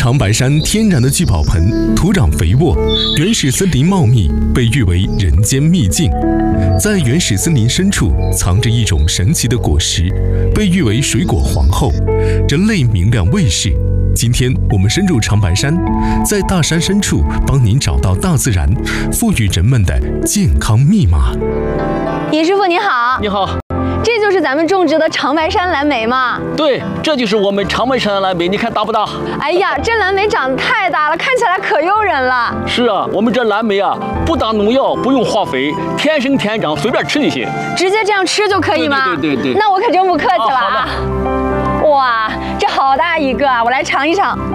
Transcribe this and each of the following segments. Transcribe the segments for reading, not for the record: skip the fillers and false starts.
长白山天然的聚宝盆，土壤肥沃，原始森林茂密，被誉为人间秘境。在原始森林深处，藏着一种神奇的果实，被誉为水果皇后，人类明亮卫士。今天我们深入长白山，在大山深处帮您找到大自然赋予人们的健康密码。 尹师傅你好。 你好。 这就是咱们种植的长白山蓝莓吗？ 对，这就是我们长白山的蓝莓，你看大不大？ 哎呀，这蓝莓长得太大了，看起来可诱人了。 是啊，我们这蓝莓啊，不打农药，不用化肥，天生天长，随便吃就行。 直接这样吃就可以吗？ 对。 那我可真不客气了啊！ 好哇，这好大一个啊！我来尝一尝。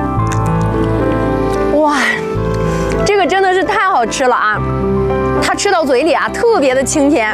哇，这个真的是太好吃了啊！它吃到嘴里啊，特别的清甜。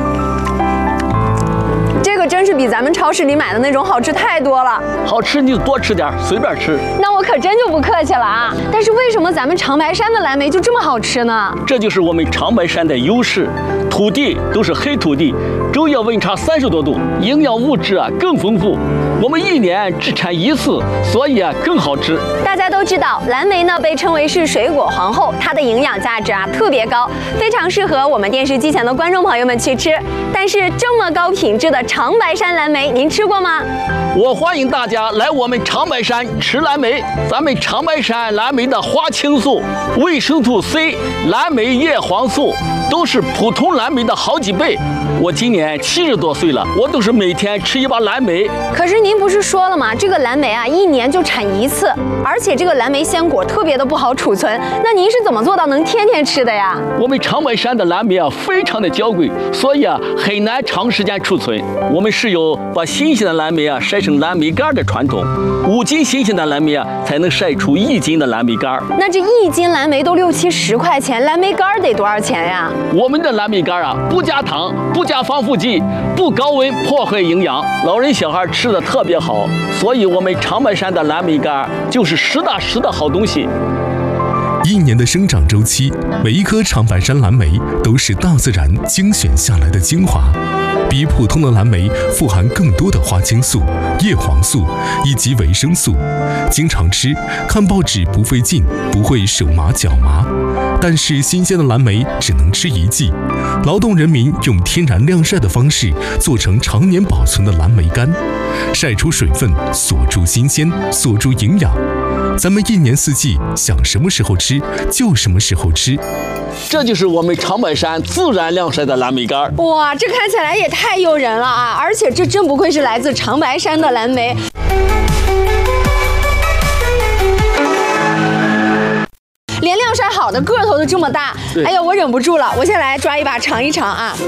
这个真是比咱们超市里买的那种好吃太多了。 好吃你就多吃点，随便吃。 那我可真就不客气了啊！但是为什么咱们长白山的蓝莓就这么好吃呢？ 这就是我们长白山的优势，土地都是黑土地，昼夜温差30多度，营养物质啊更丰富。我们一年只产一次，所以啊更好吃。 大家都知道，蓝莓呢被称为是水果皇后，它的营养价值啊特别高，非常适合我们电视机前的观众朋友们去吃。但是这么高品质的长白山蓝莓，您吃过吗？ 我欢迎大家来我们长白山吃蓝莓。咱们长白山蓝莓的花青素、维生素 C、蓝莓叶黄素都是普通蓝莓的好几倍。我今年70多岁了，我都是每天吃一把蓝莓。 可是您不是说了吗？这个蓝莓啊，一年就产一次，而且这个蓝莓鲜果特别的不好储存。那您是怎么做到能天天吃的呀？ 我们长白山的蓝莓啊，非常的娇贵，所以啊很难长时间储存。我们是有把新鲜的蓝莓啊晒成蓝莓干的传统，5斤新鲜的蓝莓啊才能晒出1斤的蓝莓干。 那这1斤蓝莓都60、10块钱，蓝莓干得多少钱呀？ 我们的蓝莓干啊，不加糖，不加防腐剂，不高温破坏营养，老人小孩吃的特别好，所以我们长白山的蓝莓干就是实打实的好东西。 一年的生长周期，每一颗长白山蓝莓都是大自然精选下来的精华，比普通的蓝莓富含更多的花青素、叶黄素以及维生素。经常吃，看报纸不费劲，不会手麻脚麻。但是新鲜的蓝莓只能吃1季，劳动人民用天然晾晒的方式做成常年保存的蓝莓干，晒出水分，锁住新鲜，锁住营养。咱们一年4季想什么时候吃就什么时候吃。 这就是我们长白山自然晾晒的蓝莓干。 哇，这看起来也太诱人了啊！而且这真不愧是来自长白山的蓝莓。连晾晒好的个头都这么大，哎呀，我忍不住了，我先来抓一把尝一尝啊！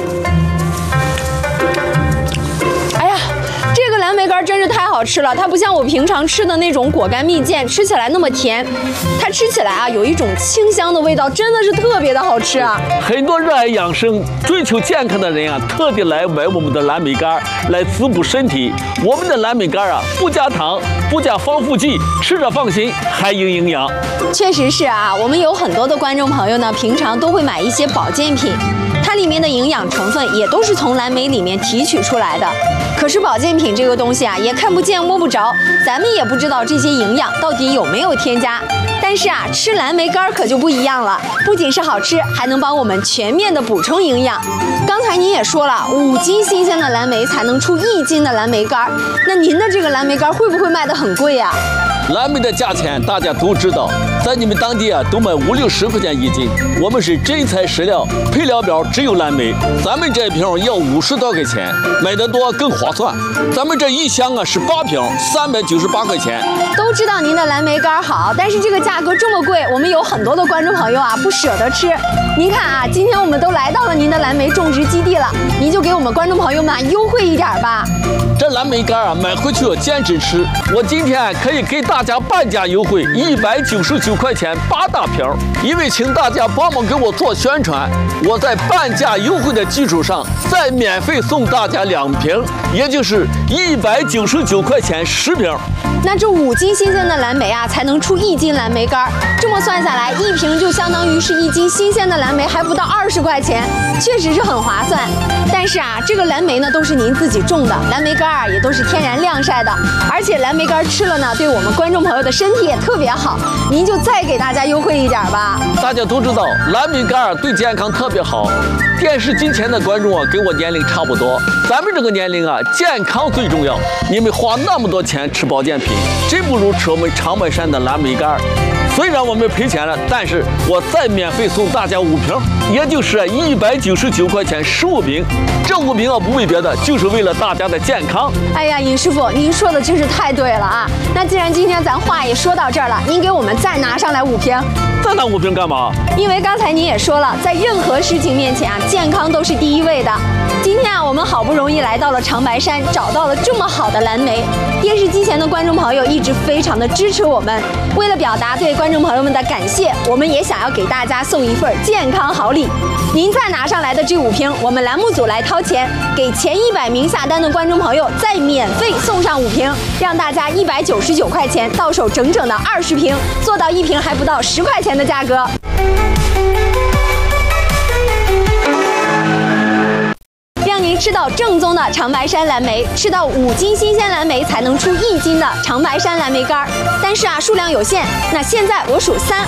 哎呀，这个蓝莓干真是太好吃了，它不像我平常吃的那种果干蜜饯，吃起来那么甜，它吃起来啊有一种清香的味道，真的是特别的好吃啊！ 很多热爱养生、追求健康的人啊，特地来买我们的蓝莓干来滋补身体。我们的蓝莓干啊，不加糖，不加防腐剂，吃着放心，还有营养。 确实是啊，我们有很多的观众朋友呢，平常都会买一些保健品，它里面的营养成分也都是从蓝莓里面提取出来的。可是保健品这个东西啊，也看不见摸不着，咱们也不知道这些营养到底有没有添加。但是啊，吃蓝莓干可就不一样了，不仅是好吃，还能帮我们全面的补充营养。刚才您也说了，5斤新鲜的蓝莓才能出1斤的蓝莓干，那您的这个蓝莓干会不会卖得很贵呀？ 蓝莓的价钱大家都知道，在你们当地啊都卖50、60块钱1斤。我们是真材实料，配料表只有蓝莓，咱们这一瓶要50多块钱，买得多更划算。咱们这一箱啊是8瓶，398块钱。 都知道您的蓝莓干好，但是这个价格这么贵，我们有很多的观众朋友啊不舍得吃。您看啊，今天我们都来到了您的蓝莓种植基地了，您就给我们观众朋友们优惠一点吧。 这蓝莓干啊，买回去要坚持吃。我今天可以给大家半价优惠，199块钱8大瓶。因为请大家帮忙给我做宣传，我在半价优惠的基础上，再免费送大家2瓶，也就是199块钱10瓶。 那这5斤新鲜的蓝莓啊，才能出1斤蓝莓干。这么算下来，一瓶就相当于是1斤新鲜的蓝莓，还不到20块钱，确实是很划算。但是啊，这个蓝莓呢都是您自己种的，蓝莓干干也都是天然晾晒的，而且蓝莓干吃了呢，对我们观众朋友的身体也特别好。您就再给大家优惠一点吧。 大家都知道蓝莓干对健康特别好。电视机前的观众啊，跟我年龄差不多，咱们这个年龄啊，健康最重要。你们花那么多钱吃保健品，真不如吃我们长白山的蓝莓干。虽然我们赔钱了，但是我再免费送大家5瓶，也就是199块钱15瓶。这5瓶啊，不为别的，就是为了大家的健康。 哎呀，尹师傅，您说的真是太对了啊！那既然今天咱话也说到这儿了，您给我们再拿上来5瓶。 再拿5瓶干嘛？ 因为刚才您也说了，在任何事情面前啊，健康都是第一位的。今天啊，我们好不容易来到了长白山，找到了这么好的蓝莓。电视机前的观众朋友一直非常的支持我们，为了表达对观众朋友们的感谢，我们也想要给大家送一份健康好礼。您再拿上来的这5瓶，我们栏目组来掏钱，给前100名下单的观众朋友再免费送上5瓶，让大家199块钱到手整整的20瓶，做到1瓶还不到10块钱的价格。让您吃到正宗的长白山蓝莓，吃到5斤新鲜蓝莓才能出1斤的长白山蓝莓干。但是啊，数量有限，那现在我数3